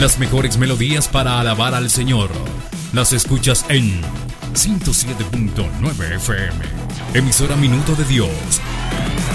Las mejores melodías para alabar al Señor las escuchas en 107.9 FM. Emisora Minuto de Dios,